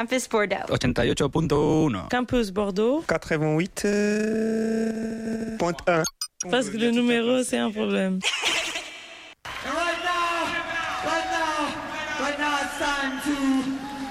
Campus Bordeaux. 88.1. Campus Bordeaux. 88.1. Parce que le numéro, c'est un problème. Right now, it's time to